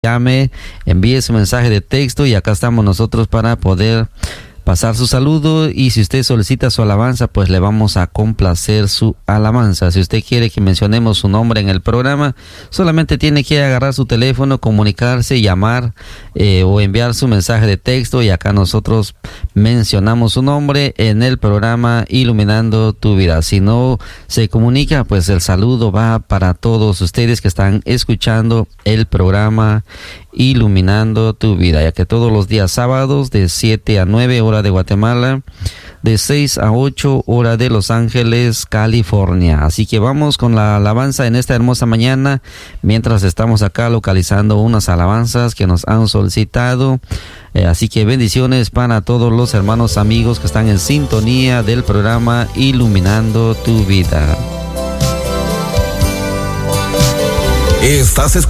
llame, envíe su mensaje de texto y acá estamos nosotros para poder pasar su saludo, y si usted solicita su alabanza, pues le vamos a complacer su alabanza. Si usted quiere que mencionemos su nombre en el programa, solamente tiene que agarrar su teléfono, comunicarse, llamar o enviar su mensaje de texto, y acá nosotros mencionamos su nombre en el programa Iluminando tu Vida. Si no se comunica, pues el saludo va para todos ustedes que están escuchando el programa Iluminando tu Vida, ya que todos los días sábados de 7 a 9 hora de Guatemala, de 6 a 8 hora de Los Ángeles, California. Así que vamos con la alabanza en esta hermosa mañana, mientras estamos acá localizando unas alabanzas que nos han solicitado. Así que bendiciones para todos los hermanos amigos que están en sintonía del programa Iluminando tu Vida. Estás escuchando